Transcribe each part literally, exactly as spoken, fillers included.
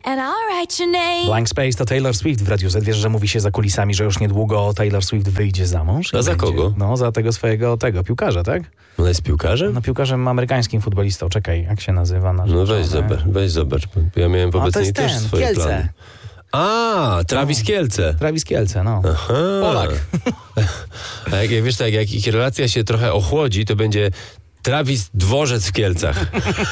and I'll write your name. Blank Space to Taylor Swift w Radiu Z. Wiesz, że mówi się za kulisami, że już niedługo Taylor Swift wyjdzie za mąż? A za będzie, kogo? No, za tego swojego, tego, piłkarza, tak? Ona jest piłkarzem? No, piłkarzem amerykańskim futbolistą. Czekaj, jak się nazywa? Nasz No weź żony? zobacz, weź zobacz. Ja miałem wobec A, to niej jest też ten, swoje Kielce. plany. A, Travis Kielce. Travis Kielce, no. Aha. Polak. A jak, jak wiesz, tak, jak ich relacja się trochę ochłodzi, to będzie Travis Dworzec w Kielcach.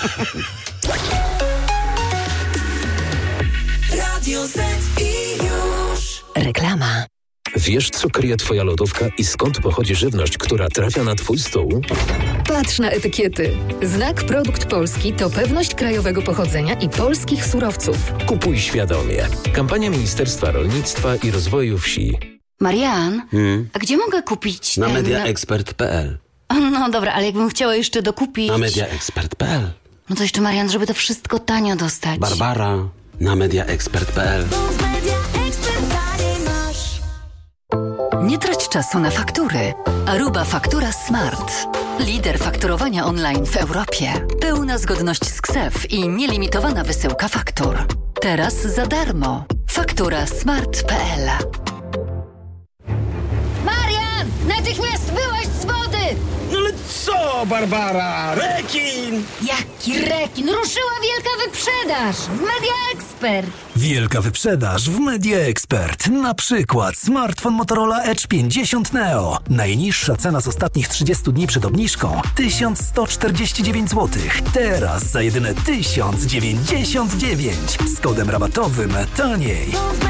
Radio Z i już. Reklama. Wiesz, co kryje twoja lodówka i skąd pochodzi żywność, która trafia na twój stół? Patrz na etykiety. Znak Produkt Polski to pewność krajowego pochodzenia i polskich surowców. Kupuj świadomie. Kampania Ministerstwa Rolnictwa i Rozwoju Wsi. Marian, Hmm? a gdzie mogę kupić Na ten... mediaexpert kropka p l. No dobra, ale jakbym chciała jeszcze dokupić... Na mediaexpert kropka p l. No to jeszcze, Marian, żeby to wszystko tanio dostać. Barbara, na mediaexpert kropka p l. Nie trać czasu na faktury. Aruba Faktura Smart. Lider fakturowania online w Europie. Pełna zgodność z K S E F i nielimitowana wysyłka faktur. Teraz za darmo. Faktura smart kropka p l. Marian! Natychmiast byłaś z wody! No ale co, Barbara? Rekin! Jaki rekin! Ruszyła wielka wyprzedaż w Media Expert! Wielka wyprzedaż w Media Expert. Na przykład smartfon Motorola Edge pięćdziesiąt Neo. Najniższa cena z ostatnich trzydziestu dni przed obniżką tysiąc sto czterdzieści dziewięć złotych. Teraz za jedyne tysiąc dziewięćdziesiąt dziewięć. Z kodem rabatowym taniej.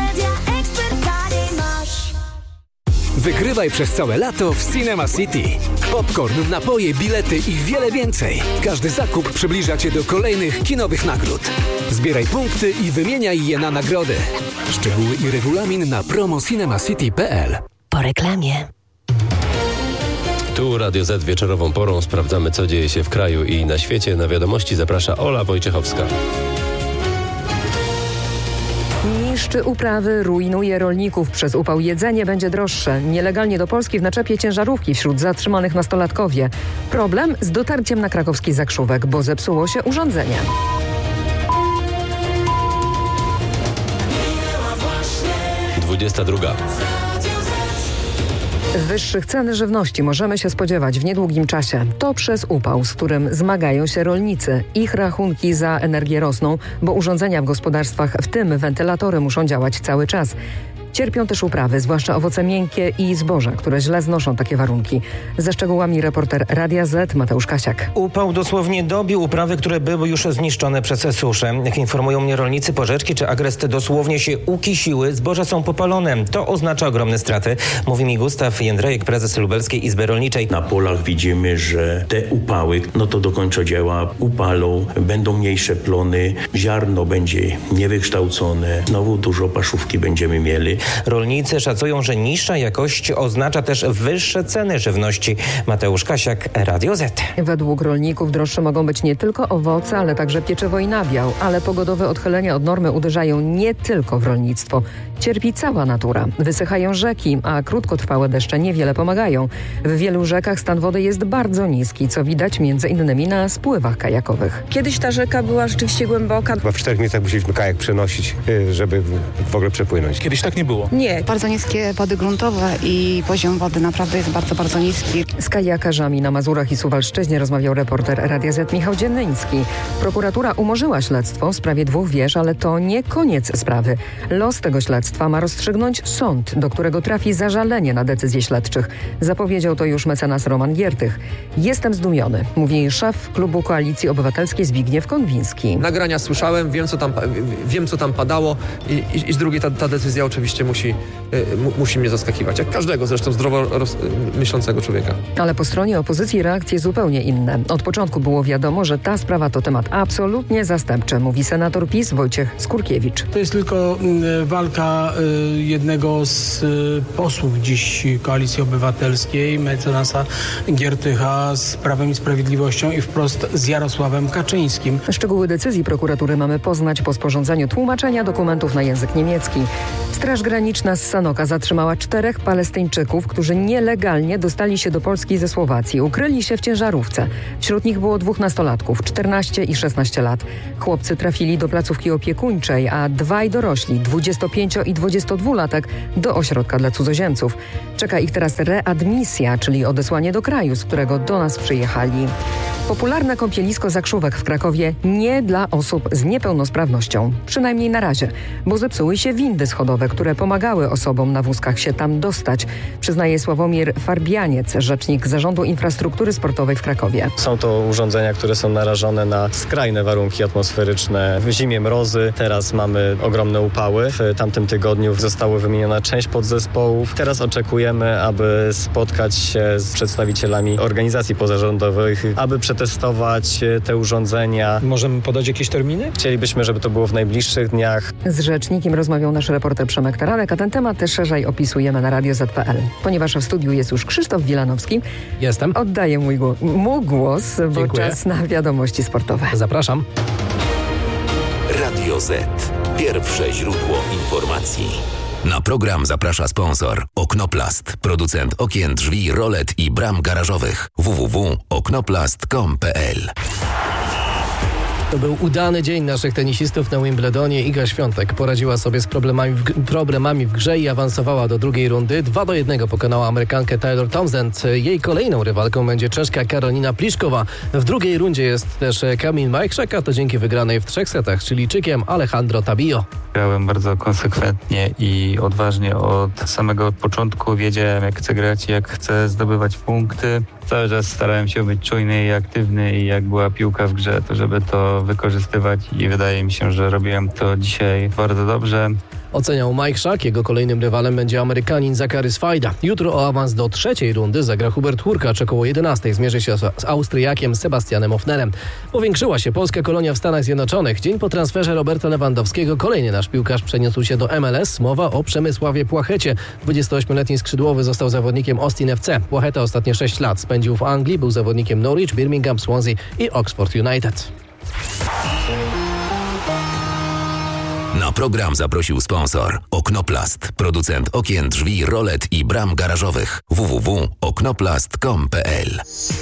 Wygrywaj przez całe lato w Cinema City. Popcorn, napoje, bilety i wiele więcej. Każdy zakup przybliża Cię do kolejnych kinowych nagród. Zbieraj punkty i wymieniaj je na nagrody. Szczegóły i regulamin na promo cinemacity kropka p l. Po reklamie. Tu Radio Z wieczorową porą sprawdzamy, co dzieje się w kraju i na świecie. Na wiadomości zaprasza Ola Wojciechowska. Niszczy uprawy, rujnuje rolników. Przez upał jedzenie będzie droższe. Nielegalnie do Polski w naczepie ciężarówki, wśród zatrzymanych nastolatkowie. Problem z dotarciem na krakowski Zakrzówek, bo zepsuło się urządzenie. dwudziesta druga. Wyższych cen żywności możemy się spodziewać w niedługim czasie. To przez upał, z którym zmagają się rolnicy. Ich rachunki za energię rosną, bo urządzenia w gospodarstwach, w tym wentylatory, muszą działać cały czas. Cierpią też uprawy, zwłaszcza owoce miękkie i zboża, które źle znoszą takie warunki. Ze szczegółami reporter Radia Z Mateusz Kasiak. Upał dosłownie dobił uprawy, które były już zniszczone przez suszę. Jak informują mnie rolnicy, porzeczki czy agresty dosłownie się ukisiły, zboża są popalone. To oznacza ogromne straty, mówi mi Gustaw Jędrejek, prezes Lubelskiej Izby Rolniczej. Na polach widzimy, że te upały, no to do końca dzieła upalą, będą mniejsze plony, ziarno będzie niewykształcone, znowu dużo paszówki będziemy mieli. Rolnicy szacują, że niższa jakość oznacza też wyższe ceny żywności. Mateusz Kasiak, Radio Z. Według rolników droższe mogą być nie tylko owoce, ale także pieczywo i nabiał. Ale pogodowe odchylenia od normy uderzają nie tylko w rolnictwo. Cierpi cała natura. Wysychają rzeki, a krótkotrwałe deszcze niewiele pomagają. W wielu rzekach stan wody jest bardzo niski, co widać między innymi na spływach kajakowych. Kiedyś ta rzeka była rzeczywiście głęboka. Chyba w czterech miejscach musieliśmy kajak przenosić, żeby w ogóle przepłynąć. Kiedyś tak nie było. Nie. Bardzo niskie wody gruntowe i poziom wody naprawdę jest bardzo, bardzo niski. Z kajakarzami na Mazurach i Suwalszczyźnie rozmawiał reporter Radia Z Michał Dziennyński. Prokuratura umorzyła śledztwo w sprawie dwóch wież, ale to nie koniec sprawy. Los tego śledztwa ma rozstrzygnąć sąd, do którego trafi zażalenie na decyzje śledczych. Zapowiedział to już mecenas Roman Giertych. Jestem zdumiony, mówi szef klubu Koalicji Obywatelskiej Zbigniew Konwiński. Nagrania słyszałem, wiem co tam, wiem, co tam padało i, i, i z drugiej ta, ta decyzja oczywiście musi, y, mu, musi mnie zaskakiwać. Jak każdego zresztą zdrowo roz, myślącego człowieka. Ale po stronie opozycji reakcje zupełnie inne. Od początku było wiadomo, że ta sprawa to temat absolutnie zastępczy, mówi senator PiS Wojciech Skurkiewicz. To jest tylko y, walka y, jednego z y, posłów dziś Koalicji Obywatelskiej, mecenasa Giertycha z Prawem i Sprawiedliwością i wprost z Jarosławem Kaczyńskim. Szczegóły decyzji prokuratury mamy poznać po sporządzeniu tłumaczenia dokumentów na język niemiecki. Straż graniczna z Sanoka zatrzymała czterech Palestyńczyków, którzy nielegalnie dostali się do Polski ze Słowacji. Ukryli się w ciężarówce. Wśród nich było dwóch nastolatków, czternaście i szesnaście lat. Chłopcy trafili do placówki opiekuńczej, a dwaj dorośli, dwudziestopięcio- i dwudziestodwulatek, do ośrodka dla cudzoziemców. Czeka ich teraz readmisja, czyli odesłanie do kraju, z którego do nas przyjechali. Popularne kąpielisko Zakrzówek w Krakowie nie dla osób z niepełnosprawnością. Przynajmniej na razie, bo zepsuły się windy schodowe, które pomagały osobom na wózkach się tam dostać, przyznaje Sławomir Farbianiec, rzecznik Zarządu Infrastruktury Sportowej w Krakowie. Są to urządzenia, które są narażone na skrajne warunki atmosferyczne. W zimie mrozy, teraz mamy ogromne upały. W tamtym tygodniu została wymieniona część podzespołów. Teraz oczekujemy, aby spotkać się z przedstawicielami organizacji pozarządowych, aby przetestować te urządzenia. Możemy podać jakieś terminy? Chcielibyśmy, żeby to było w najbliższych dniach. Z rzecznikiem rozmawiał nasz reporter Przemek Taranek, a ten temat też szerzej opisujemy na radio zet pe el. Ponieważ w studiu jest już Krzysztof Wilanowski. Jestem. Oddaję mój głos, mu głos, bo Dziękuję. czas na wiadomości sportowe. Zapraszam. Radio Z. Pierwsze źródło informacji. Na program zaprasza sponsor Oknoplast, producent okien, drzwi, rolet i bram garażowych. w w w kropka oknoplast kropka com kropka p l. To był udany dzień naszych tenisistów na Wimbledonie. Iga Świątek poradziła sobie z problemami w, g- problemami w grze i awansowała do drugiej rundy. dwa do jednego pokonała Amerykankę Taylor Townsend. Jej kolejną rywalką będzie Czeszka Karolina Pliszkowa. W drugiej rundzie jest też Kamil Majchrzak, a to dzięki wygranej w trzech setach Chilijczykiem Alejandro Tabillo. Grałem bardzo konsekwentnie i odważnie od samego początku. Wiedziałem, jak chcę grać i jak chcę zdobywać punkty. Cały czas starałem się być czujny i aktywny i jak była piłka w grze, to żeby to wykorzystywać i wydaje mi się, że robiłem to dzisiaj bardzo dobrze. Oceniał Majchrzak. Jego kolejnym rywalem będzie Amerykanin Zachary Swajda. Jutro o awans do trzeciej rundy zagra Hubert Hurkacz. Około jedenastej zmierzy się z Austriakiem Sebastianem Hofnerem. Powiększyła się polska kolonia w Stanach Zjednoczonych. Dzień po transferze Roberta Lewandowskiego kolejny nasz piłkarz przeniósł się do M L S. Mowa o Przemysławie Płachecie. dwudziestoośmioletni skrzydłowy został zawodnikiem Austin F C. Płacheta ostatnie sześć lat spędził w Anglii. Był zawodnikiem Norwich, Birmingham, Swansea i Oxford United. Na program zaprosił sponsor Oknoplast, producent okien, drzwi, rolet i bram garażowych. w w w kropka oknoplast kropka com kropka p l.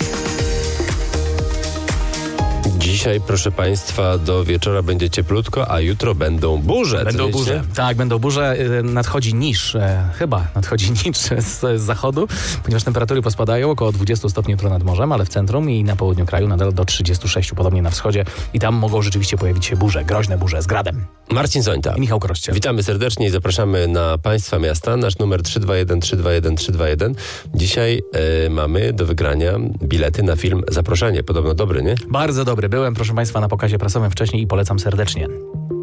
Dzisiaj, proszę Państwa, do wieczora będzie cieplutko, a jutro będą burze. Będą Co burze. wiecie? Tak, będą burze. Nadchodzi niż, e, chyba nadchodzi niż z, z zachodu, ponieważ temperatury pospadają około dwudziestu stopni jutro nad morzem, ale w centrum i na południu kraju nadal do trzydziestu sześciu, podobnie na wschodzie. I tam mogą rzeczywiście pojawić się burze, groźne burze z gradem. Marcin Zońta i Michał Kroście. Witamy serdecznie i zapraszamy na Państwa miasta. Nasz numer trzy dwa jeden trzy dwa jeden trzy dwa jeden. Dzisiaj e, mamy do wygrania bilety na film Zaproszenie. Podobno dobry, nie? Bardzo dobry. Byłem, proszę Państwa, na pokazie prasowym wcześniej i polecam serdecznie.